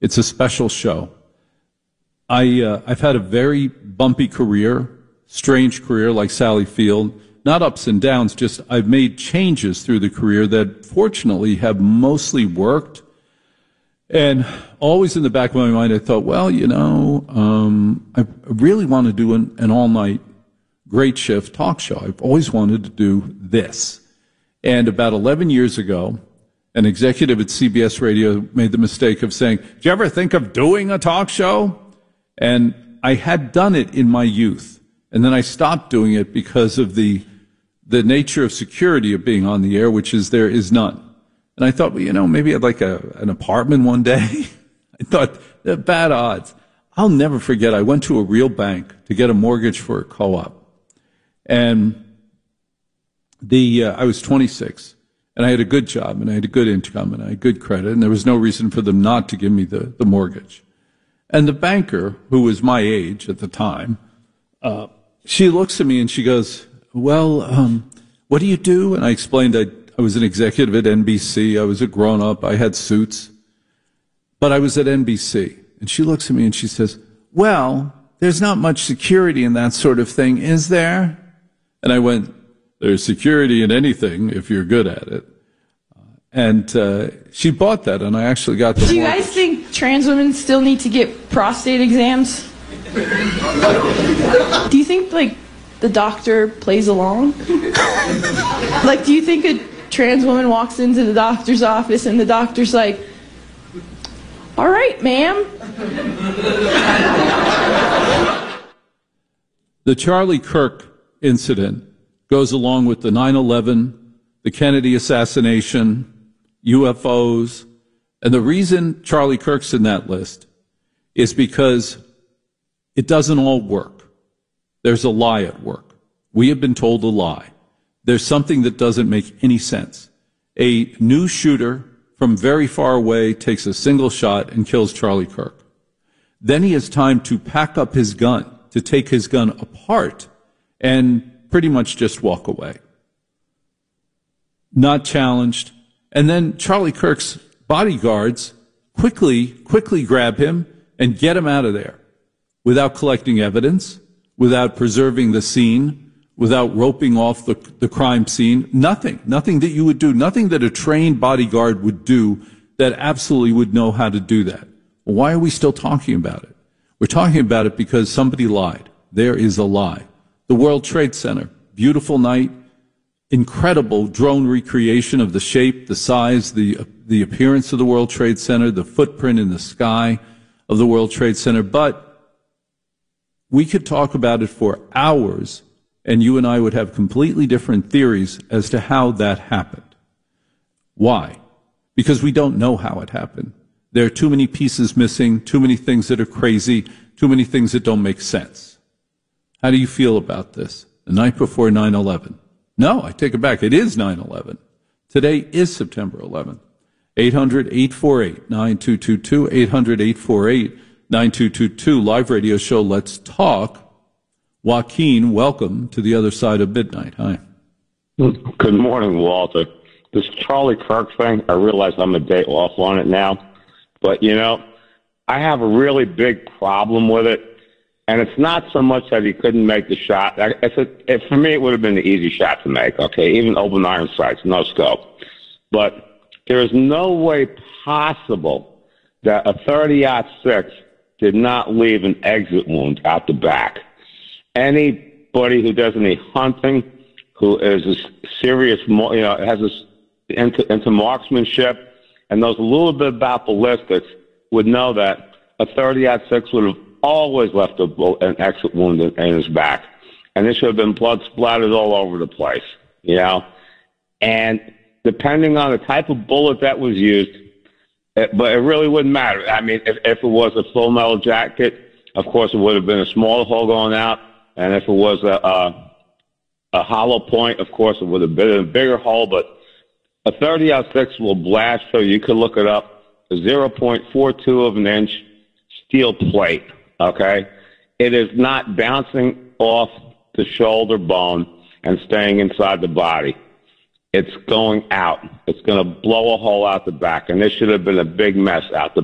It's a special show. I've had a very bumpy career, strange career like Sally Field. Not ups and downs, just I've made changes through the career that fortunately have mostly worked. And always in the back of my mind, I thought, well, I really want to do an all-night great shift talk show. I've always wanted to do this. And about 11 years ago, an executive at CBS Radio made the mistake of saying, "Did you ever think of doing a talk show?" And I had done it in my youth. And then I stopped doing it because of the nature of security of being on the air, which is there is none. And I thought, well, maybe I'd like an apartment one day. I thought, bad odds. I'll never forget, I went to a real bank to get a mortgage for a co-op. And I was 26, and I had a good job, and I had a good income, and I had good credit, and there was no reason for them not to give me the mortgage. And the banker, who was my age at the time, she looks at me and she goes, "Well, what do you do?" And I explained I was an executive at NBC. I was a grown-up. I had suits. But I was at NBC. And she looks at me and she says, "Well, there's not much security in that sort of thing, is there?" And I went, "There's security in anything if you're good at it." And she bought that, and I actually got the Do you guys think trans women still need to get prostate exams? Do you think, the doctor plays along? Do you think a trans woman walks into the doctor's office and the doctor's like, "All right, ma'am"? The Charlie Kirk incident goes along with the 9/11, the Kennedy assassination, UFOs, and the reason Charlie Kirk's in that list is because it doesn't all work. There's a lie at work. We have been told a lie. There's something that doesn't make any sense. A new shooter from very far away takes a single shot and kills Charlie Kirk. Then he has time to pack up his gun, to take his gun apart, and pretty much just walk away. Not challenged. And then Charlie Kirk's bodyguards quickly grab him and get him out of there without collecting evidence, without preserving the scene, without roping off the crime scene. Nothing that you would do, nothing that a trained bodyguard would do that absolutely would know how to do that. Well, why are we still talking about it? We're talking about it because somebody lied. There is a lie. The World Trade Center, beautiful night, incredible drone recreation of the shape, the size, the appearance of the World Trade Center, the footprint in the sky of the World Trade Center. But we could talk about it for hours, and you and I would have completely different theories as to how that happened. Why? Because we don't know how it happened. There are too many pieces missing, too many things that are crazy, too many things that don't make sense. How do you feel about this? The night before 9/11. No, I take it back. It is 9/11. Today is September 11th. 800-848-9222, 800-848-9222, live radio show Let's Talk. Joaquin, welcome to the other side of midnight. Hi. Good morning, Walter. This Charlie Kirk thing, I realize I'm a day off on it now, but, I have a really big problem with it, and it's not so much that he couldn't make the shot. For me, it would have been the easy shot to make, okay, even open iron sights, no scope. But there is no way possible that a 30-06 did not leave an exit wound out the back. Anybody who does any hunting, who is a serious, has into marksmanship and knows a little bit about ballistics, would know that a 30-06 would have always left an exit wound in his back. And there should have been blood splattered all over the place, And depending on the type of bullet that was used, but it really wouldn't matter. I mean, if it was a full metal jacket, of course it would have been a smaller hole going out. And if it was a hollow point, of course it would have been a bigger hole. But a 30-06 will blast, so you could look it up, a 0.42 of an inch steel plate, okay? It is not bouncing off the shoulder bone and staying inside the body. It's going out. It's going to blow a hole out the back, and this should have been a big mess out the